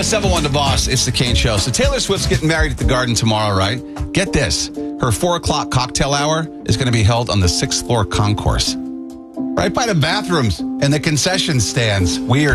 7-1 to Boss. It's the Kane Show. So Taylor Swift's getting married at the Garden tomorrow, right? Get this. Her 4 o'clock cocktail hour is going to be held on the 6th floor concourse. Right by the bathrooms and the concession stands. Weird.